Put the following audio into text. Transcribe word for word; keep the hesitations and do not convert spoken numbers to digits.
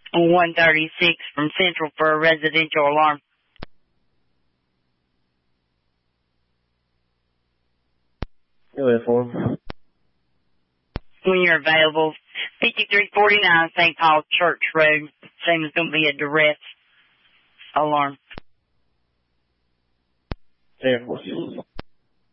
one thirty-six from Central for a residential alarm. Go ahead for him. When you're available, fifty-three forty-nine Saint Paul Church Road. Same as going to be a duress alarm. Air Force.